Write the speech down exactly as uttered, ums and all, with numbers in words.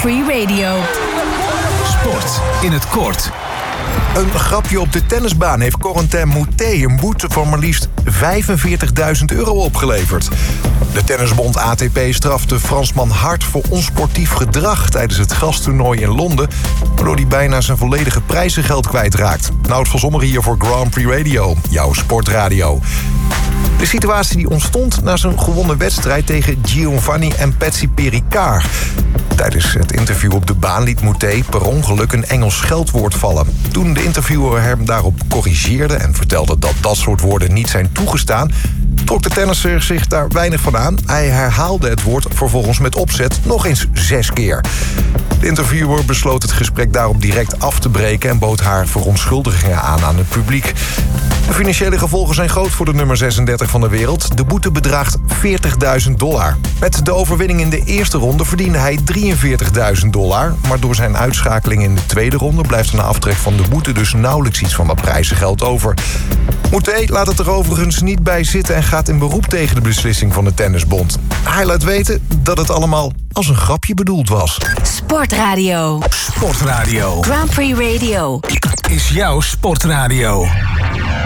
Prix Radio. Sport in het kort. Een grapje op de tennisbaan heeft Corentin Moutet een boete van maar liefst vijfenveertigduizend euro opgeleverd. De tennisbond A T P strafte Fransman hard voor onsportief gedrag tijdens het gastoernooi in Londen, waardoor hij bijna zijn volledige prijzengeld kwijtraakt. Nout van Sommer hier voor Grand Prix Radio, jouw sportradio. De situatie die ontstond na zijn gewonnen wedstrijd tegen Giovanni en Patsy Pericard. Tijdens het interview op de baan liet Moutet per ongeluk een Engels scheldwoord vallen. Toen de interviewer hem daarop corrigeerde en vertelde dat dat soort woorden niet zijn toegestaan, trok de tennisser zich daar weinig van aan. Hij herhaalde het woord vervolgens met opzet nog eens zes keer. De interviewer besloot het gesprek daarop direct af te breken en bood haar verontschuldigingen aan aan het publiek. De financiële gevolgen zijn groot voor de nummer zesendertig van de wereld. De boete bedraagt veertigduizend dollar. Met de overwinning in de eerste ronde verdiende hij drieënveertigduizend dollar. Maar door zijn uitschakeling in de tweede ronde blijft er na aftrek van de boete dus nauwelijks iets van dat prijzengeld over. Moutet laat het er overigens niet bij zitten en gaat in beroep tegen de beslissing van de tennisbond. Hij laat weten dat het allemaal als een grapje bedoeld was. Sportradio. Sportradio Grand Prix Radio. is jouw sportradio.